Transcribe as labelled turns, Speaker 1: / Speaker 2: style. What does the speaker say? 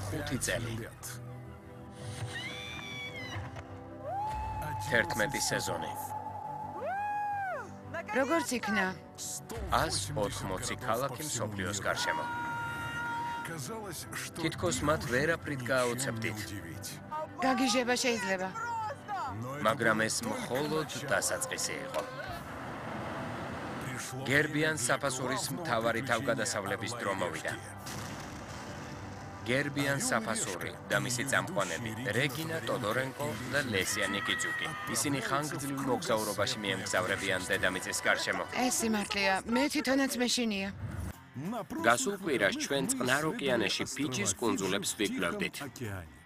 Speaker 1: 5 წელი. 11 სეზონი.
Speaker 2: როგორც იქნა?
Speaker 1: 180 ქალაქი მსოფლიოს გარშემო. თითქოს მათ ვერაფრით გააოცებდით.
Speaker 2: გაგიჟება შეიძლება.
Speaker 1: მაგრამ ეს მხოლოდ დასაწყისი იყო. გერბიან საფასურის მთავარი თავგადასავლების დრო მოვიდა. გერბიან საფასური და მისი წამყვანები რეგინა ტოდორენკო და ლესია ნიკიძუკი. ისინი ხანგრძლივ მოგზაურობაში მიემგზავრებიან დედამიწის გარშემო.
Speaker 2: ეს სიმართლეა, მე თვითონაც მეშინია.
Speaker 1: გასულ კვირას ჩვენ წყნარ ოკეანეში ფიჯის კუნძულებს ვიკვლევდით.